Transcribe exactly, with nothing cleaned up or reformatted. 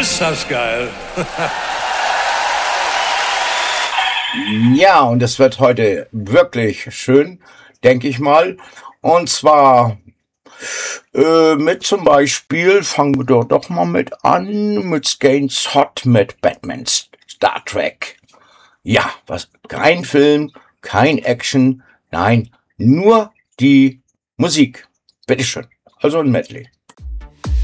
Ist das geil. Ja, und es wird heute wirklich schön, denke ich mal. Und zwar äh, mit zum Beispiel, fangen wir doch, doch mal mit an, mit Skanes Hot mit Batman Star Trek. Ja, was, kein Film, kein Action, nein, nur die Musik. Bitteschön. Also ein Medley.